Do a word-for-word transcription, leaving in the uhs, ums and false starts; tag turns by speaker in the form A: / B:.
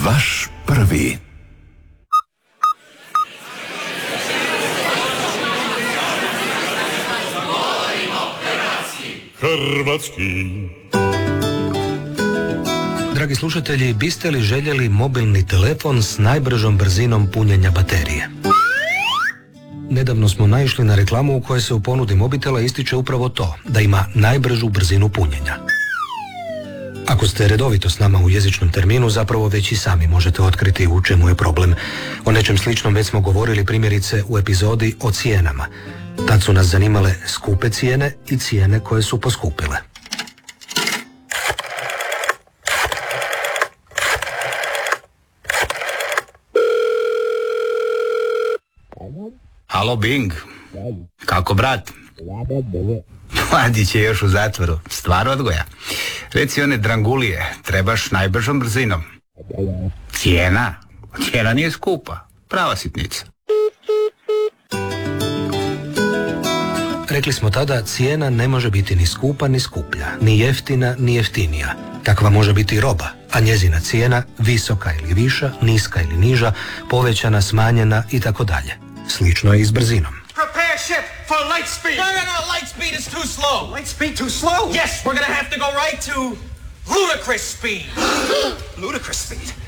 A: Vaš prvi.
B: Hrvatski.
C: Dragi slušatelji, biste li željeli mobilni telefon s najbržom brzinom punjenja baterije? Nedavno smo naišli na reklamu u kojoj se u ponudi mobitela ističe upravo to, da ima najbržu brzinu punjenja. Ako ste redovito s nama u jezičnom terminu, zapravo već i sami možete otkriti u čemu je problem. O nečem sličnom već smo govorili primjerice u epizodi o cijenama. Tad su nas zanimale skupe cijene i cijene koje su poskupile.
D: Halo Bing, kako brat? Mladić je još u zatvoru, stvar odgoja. Reci one drangulije, trebaš najbržom brzinom. Cijena? Cijena nije skupa, prava sitnica.
C: Rekli smo tada, cijena ne može biti ni skupa ni skuplja, ni jeftina ni jeftinija. Takva može biti roba, a njezina cijena visoka ili viša, niska ili niža, povećana, smanjena i tako dalje. Slično je i s brzinom.
E: Prepare ship for light speed.
F: No, no, no, light speed is too slow.
E: Light speed too slow?
F: Yes, we're gonna have to go right to ludicrous speed.
E: Ludicrous speed?